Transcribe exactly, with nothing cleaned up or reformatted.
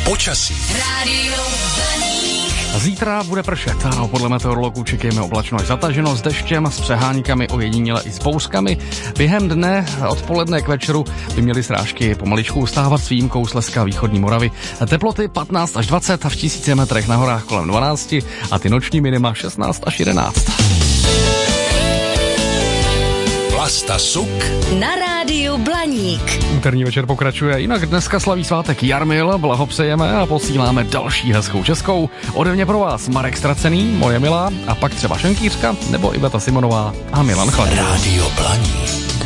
Počasí. Rádio Blaník. Zítra bude pršet a podle meteorologů čekejme oblačno až zataženo s deštěm, s přeháníkami, ojediněle i s bouřkami. Během dne odpoledne k večeru by měly srážky pomaličku ustávat s výjimkou Slezska, východní Moravy. Teploty patnáct až dvacet a v tisíci metrech na horách kolem dvanáct a ty noční minima šestnáct až jedenáct. Vlasta Suk Na rádiu Blaník. Úterní večer pokračuje, jinak dneska slaví svátek Jarmil, blahopřejeme a posíláme další hezkou českou. Ode mě pro vás Marek Stracený, moje milá, a pak třeba Šenkýřka nebo Iveta Simonová a Milan Chladný. Rádio Blaník.